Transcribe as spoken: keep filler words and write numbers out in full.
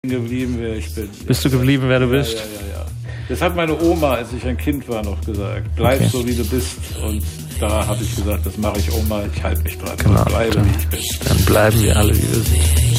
geblieben, wer ich bin. Bist du geblieben, wer du ja, bist? Ja, ja, ja. Das hat meine Oma, als ich ein Kind war, noch gesagt. Bleib okay. so, wie du bist. Und da habe ich gesagt, das mache ich, Oma, ich halte mich dran. Genau, ich bleibe, dann, wie ich bin. Dann bleiben wir alle, wie wir sind.